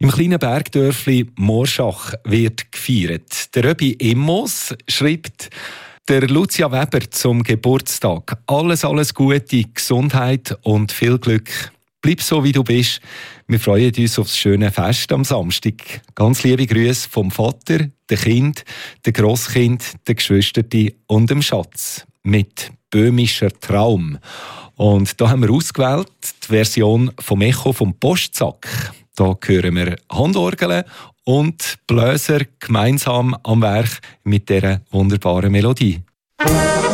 Im kleinen Bergdörfli Morschach wird gefeiert. Der Röbi Immos schreibt der Lucia Weber zum Geburtstag: Alles Gute, Gesundheit und viel Glück. Bleib so, wie du bist. Wir freuen uns auf das schöne Fest am Samstag. Ganz liebe Grüße vom Vater, dem Kind, dem Grosskind, den Geschwistern und dem Schatz. Mit böhmischer Traum. Und da haben wir ausgewählt die Version vom Echo vom Postsack. Da hören wir Handorgeln und Bläser gemeinsam am Werk mit dieser wunderbaren Melodie.